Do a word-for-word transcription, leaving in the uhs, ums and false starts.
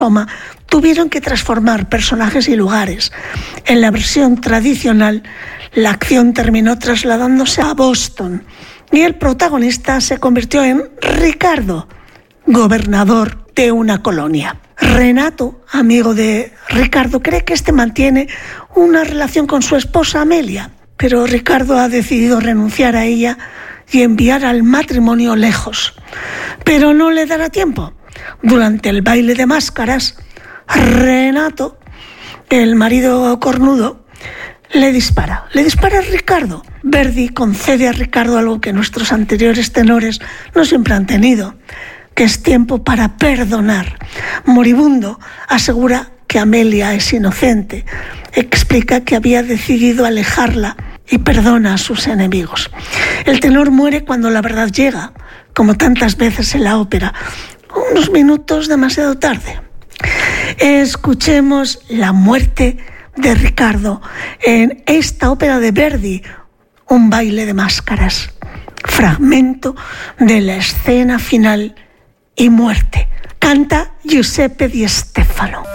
Roma tuvieron que transformar personajes y lugares. En la versión tradicional, la acción terminó trasladándose a Boston y el protagonista se convirtió en Ricardo, gobernador de una colonia. Renato, amigo de Ricardo, cree que este mantiene una relación con su esposa Amelia, pero Ricardo ha decidido renunciar a ella y enviar al matrimonio lejos. Pero no le dará tiempo. Durante el baile de máscaras, Renato, el marido cornudo, le dispara. Le dispara a Ricardo. Verdi concede a Ricardo algo que nuestros anteriores tenores no siempre han tenido, que es tiempo para perdonar. Moribundo asegura que Amelia es inocente. Explica que había decidido alejarla y perdona a sus enemigos. El tenor muere cuando la verdad llega, como tantas veces en la ópera, unos minutos demasiado tarde. Escuchemos la muerte de Ricardo en esta ópera de Verdi, Un baile de máscaras, fragmento de la escena final y muerte. Canta Giuseppe Di Stefano.